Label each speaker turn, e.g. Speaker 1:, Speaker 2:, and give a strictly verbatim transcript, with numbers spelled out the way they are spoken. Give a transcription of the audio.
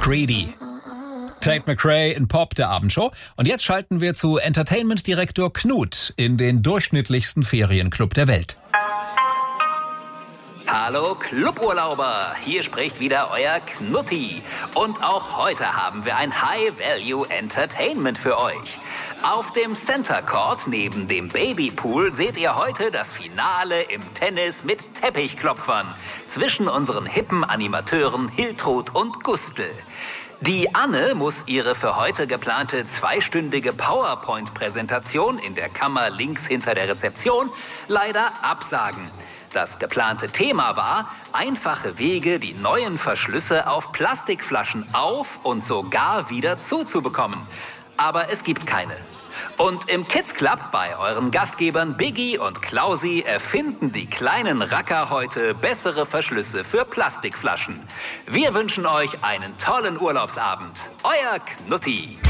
Speaker 1: Greedy. Tate McRae in Pop, der Abendshow. Und jetzt schalten wir zu Entertainment-Direktor Knut in den durchschnittlichsten Ferienclub der Welt.
Speaker 2: Hallo Cluburlauber, hier spricht wieder euer Knutti. Und auch heute haben wir ein High-Value-Entertainment für euch. Auf dem Center Court neben dem Babypool seht ihr heute das Finale im Tennis mit Teppichklopfern zwischen unseren hippen Animateuren Hiltrud und Gustl. Die Anne muss ihre für heute geplante zweistündige PowerPoint-Präsentation in der Kammer links hinter der Rezeption leider absagen. Das geplante Thema war, einfache Wege, die neuen Verschlüsse auf Plastikflaschen auf und sogar wieder zuzubekommen. Aber es gibt keine. Und im Kids Club bei euren Gastgebern Biggie und Klausi erfinden die kleinen Racker heute bessere Verschlüsse für Plastikflaschen. Wir wünschen euch einen tollen Urlaubsabend. Euer Knutti.